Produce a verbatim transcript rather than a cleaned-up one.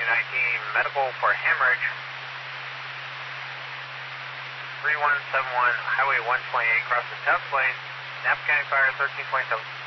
two nineteen, medical for hemorrhage. three one seven one, Highway one twenty-eight, cross the South Lane, Napa County Fire thirteen point seven.